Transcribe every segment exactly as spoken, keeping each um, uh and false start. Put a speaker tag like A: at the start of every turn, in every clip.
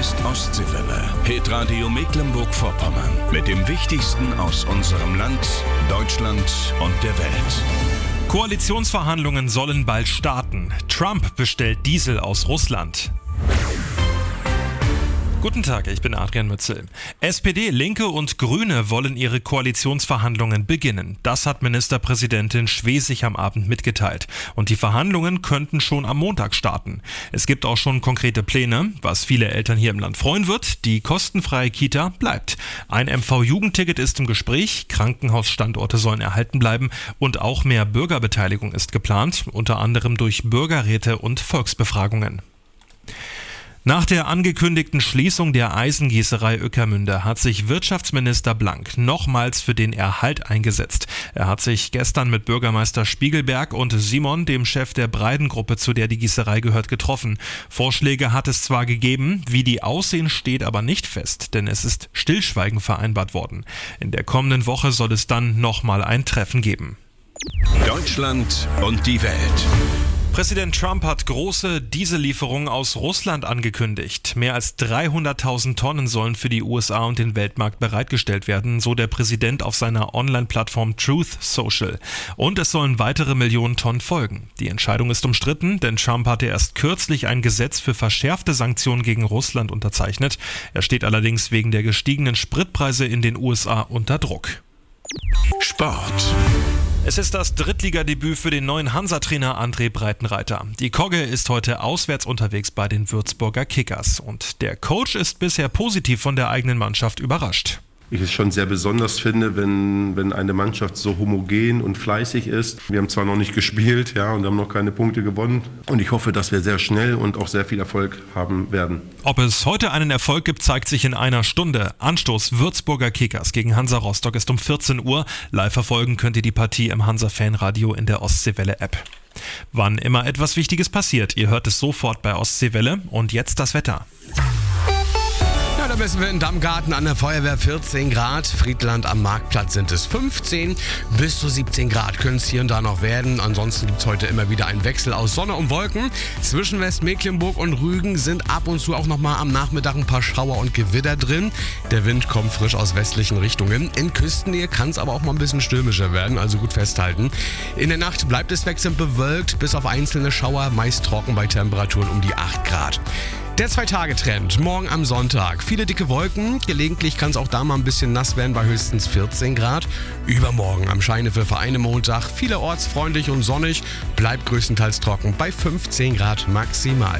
A: ist Ostseewelle, Hitradio Mecklenburg-Vorpommern. Mit dem Wichtigsten aus unserem Land, Deutschland und der Welt.
B: Koalitionsverhandlungen sollen bald starten. Trump bestellt Diesel aus Russland. Guten Tag, ich bin Adrian Mützel. S P D, Linke und Grüne wollen ihre Koalitionsverhandlungen beginnen. Das hat Ministerpräsidentin Schwesig am Abend mitgeteilt. Und die Verhandlungen könnten schon am Montag starten. Es gibt auch schon konkrete Pläne, was viele Eltern hier im Land freuen wird. Die kostenfreie Kita bleibt. Ein M V-Jugendticket ist im Gespräch, Krankenhausstandorte sollen erhalten bleiben und auch mehr Bürgerbeteiligung ist geplant, unter anderem durch Bürgerräte und Volksbefragungen. Nach der angekündigten Schließung der Eisengießerei Ueckermünde hat sich Wirtschaftsminister Blank nochmals für den Erhalt eingesetzt. Er hat sich gestern mit Bürgermeister Spiegelberg und Simon, dem Chef der Breiden-Gruppe, zu der die Gießerei gehört, getroffen. Vorschläge hat es zwar gegeben, wie die aussehen, steht aber nicht fest, denn es ist Stillschweigen vereinbart worden. In der kommenden Woche soll es dann nochmal ein Treffen geben.
A: Deutschland und die Welt.
B: Präsident Trump hat große Diesellieferungen aus Russland angekündigt. Mehr als dreihunderttausend Tonnen sollen für die U S A und den Weltmarkt bereitgestellt werden, so der Präsident auf seiner Online-Plattform Truth Social. Und es sollen weitere Millionen Tonnen folgen. Die Entscheidung ist umstritten, denn Trump hatte erst kürzlich ein Gesetz für verschärfte Sanktionen gegen Russland unterzeichnet. Er steht allerdings wegen der gestiegenen Spritpreise in den U S A unter Druck.
A: Sport.
B: Es ist das Drittligadebüt für den neuen Hansa-Trainer André Breitenreiter. Die Kogge ist heute auswärts unterwegs bei den Würzburger Kickers. Und der Coach ist bisher positiv von der eigenen Mannschaft überrascht.
C: Ich es schon sehr besonders finde, wenn, wenn eine Mannschaft so homogen und fleißig ist. Wir haben zwar noch nicht gespielt, ja, und haben noch keine Punkte gewonnen. Und ich hoffe, dass wir sehr schnell und auch sehr viel Erfolg haben werden.
B: Ob es heute einen Erfolg gibt, zeigt sich in einer Stunde. Anstoß Würzburger Kickers gegen Hansa Rostock ist um vierzehn Uhr. Live verfolgen könnt ihr die Partie im Hansa-Fanradio in der Ostseewelle-App. Wann immer etwas Wichtiges passiert, ihr hört es sofort bei Ostseewelle. Und jetzt das Wetter.
D: Da messen wir in Dammgarten an der Feuerwehr vierzehn Grad. Friedland am Marktplatz sind es fünfzehn. Bis zu siebzehn Grad können es hier und da noch werden. Ansonsten gibt es heute immer wieder einen Wechsel aus Sonne und Wolken. Zwischen Westmecklenburg und Rügen sind ab und zu auch nochmal am Nachmittag ein paar Schauer und Gewitter drin. Der Wind kommt frisch aus westlichen Richtungen. In Küstennähe kann es aber auch mal ein bisschen stürmischer werden, also gut festhalten. In der Nacht bleibt es wechselnd bewölkt, bis auf einzelne Schauer, meist trocken bei Temperaturen um die acht Grad. Der Zwei-Tage-Trend, morgen am Sonntag. Viele dicke Wolken, gelegentlich kann es auch da mal ein bisschen nass werden bei höchstens vierzehn Grad. Übermorgen am Scheinefel eine Montag, vielerorts freundlich und sonnig, bleibt größtenteils trocken bei fünfzehn Grad maximal.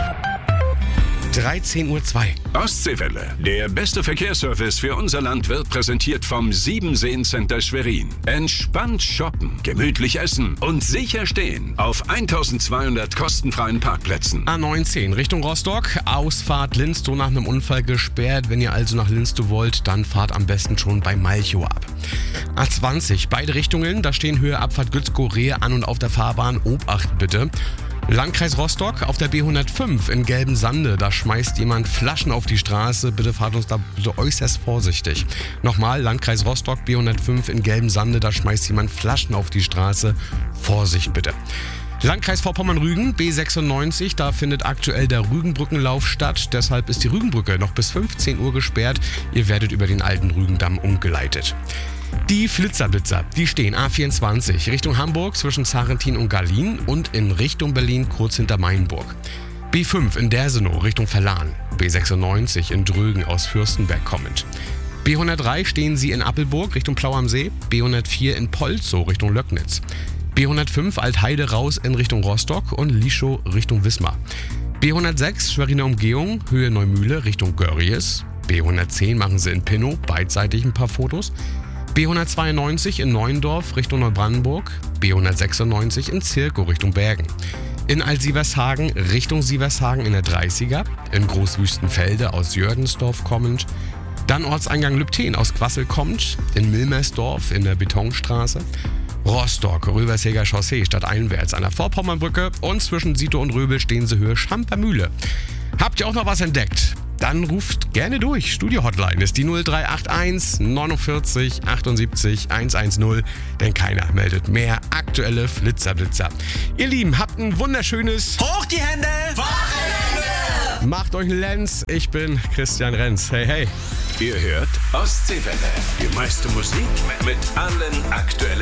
D: dreizehn Uhr zwei.
A: Ostseewelle. Der beste Verkehrsservice für unser Land wird präsentiert vom Siebenseen-Center Schwerin. Entspannt shoppen, gemütlich essen und sicher stehen auf eintausendzweihundert kostenfreien Parkplätzen.
D: A neunzehn Richtung Rostock, Ausfahrt Linstow nach einem Unfall gesperrt. Wenn ihr also nach Linstow wollt, dann fahrt am besten schon bei Malchow ab. A zwanzig, beide Richtungen, da stehen Höhe Abfahrt Gützkow-Rehe an und auf der Fahrbahn. Obacht bitte. Landkreis Rostock auf der B hundertfünf in Gelbensande, da schmeißt jemand Flaschen auf die Straße. Bitte fahrt uns da bitte äußerst vorsichtig. Nochmal, Landkreis Rostock, B hundertfünf in Gelbensande, da schmeißt jemand Flaschen auf die Straße. Vorsicht bitte. Landkreis Vorpommern-Rügen, B sechsundneunzig, da findet aktuell der Rügenbrückenlauf statt. Deshalb ist die Rügenbrücke noch bis fünfzehn Uhr gesperrt. Ihr werdet über den alten Rügendamm umgeleitet. Die Flitzerblitzer, die stehen A vierundzwanzig Richtung Hamburg zwischen Zarentin und Gallien und in Richtung Berlin kurz hinter Mainburg. B fünf in Dersenow Richtung Verlan, B sechsundneunzig in Drögen aus Fürstenberg kommend. B hundertdrei stehen sie in Appelburg Richtung Plau am See, B hundertvier in Polzow Richtung Löcknitz. B hundertfünf Altheide raus in Richtung Rostock und Lischow Richtung Wismar. B hundertsechs Schweriner Umgehung, Höhe Neumühle Richtung Görries. B hundertzehn machen sie in Pinnow, beidseitig ein paar Fotos. B hundertzweiundneunzig in Neuendorf Richtung Neubrandenburg, B hundertsechsundneunzig in Zirkow Richtung Bergen. In Altsievershagen Richtung Sievershagen in der dreißiger, in Großwüstenfelde aus Jördensdorf kommend, dann Ortseingang Lübten aus Quassel kommend, in Milmersdorf in der Betonstraße, Rostock, Rövershäger Chaussee stadteinwärts an der Vorpommernbrücke und zwischen Sito und Röbel stehen sie Höhe Schampermühle. Habt ihr auch noch was entdeckt? Dann ruft gerne durch. Studio-Hotline ist die null drei acht eins neunundvierzig achtundsiebzig hundertzehn, denn keiner meldet mehr aktuelle Flitzerblitzer. Ihr Lieben, habt ein wunderschönes
E: Hoch die Hände! Wochenende!
D: Macht euch einen Lenz. Ich bin Christian Renz. Hey, hey.
A: Ihr hört Ostseewelle. Die meiste Musik mit allen aktuellen